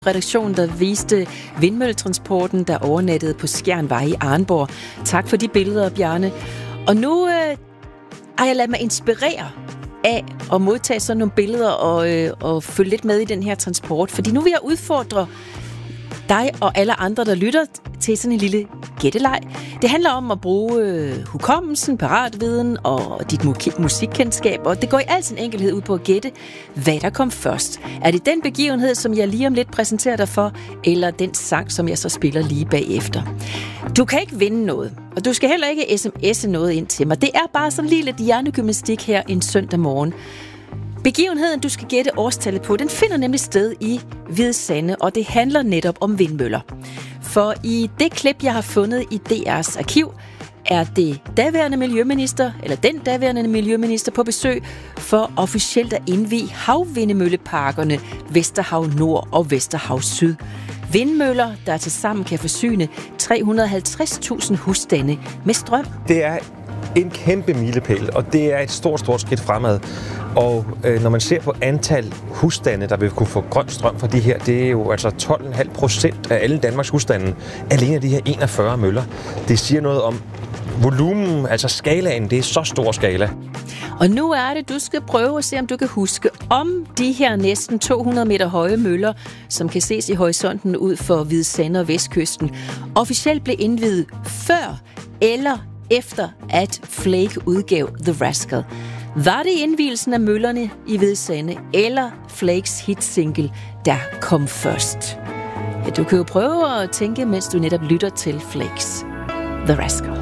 redaktionen, der viste vindmølletransporten, der overnattede på Skjernvej i Arnborg. Tak for de billeder, Bjarne. Og nu har jeg ladet mig inspirere af at modtage sådan nogle billeder og følge lidt med i den her transport. Fordi nu vil jeg udfordre dig og alle andre, der lytter til sådan en lille gætteleg. Det handler om at bruge hukommelsen, paratviden og dit musikkendskab, og det går i al sin enkelhed ud på at gætte, hvad der kom først. Er det den begivenhed, som jeg lige om lidt præsenterer dig for, eller den sang, som jeg så spiller lige bagefter? Du kan ikke vinde noget, og du skal heller ikke sms'e noget ind til mig. Det er bare sådan lige lidt hjernegymnastik her en søndag morgen. Begivenheden, du skal gætte årstallet på, den finder nemlig sted i Hvide Sande, og det handler netop om vindmøller. For i det klip, jeg har fundet i DR's arkiv, er det daværende miljøminister, eller den daværende miljøminister på besøg for officielt at indvie havvindmølleparkerne Vesterhav Nord og Vesterhav Syd. Vindmøller, der tilsammen kan forsyne 350.000 husstande med strøm. Det er en kæmpe milepæl, og det er et stort skridt fremad. Og når man ser på antal husstande, der vil kunne få grøn strøm fra de her, det er jo altså 12,5% af alle Danmarks husstande, alene af de her 41 møller. Det siger noget om volumen, altså skalaen, det er så stor skala. Og nu er det, du skal prøve at se, om du kan huske, om de her næsten 200 meter høje møller, som kan ses i horisonten ud for Hvide Sande og Vestkysten, officielt blev indviet før eller efter at Flake udgav The Rascal. Var det indvielsen af møllerne i Hvide Sande, eller Flakes hitsingle, der kom først? Ja, du kan jo prøve at tænke, mens du netop lytter til Flakes The Rascal.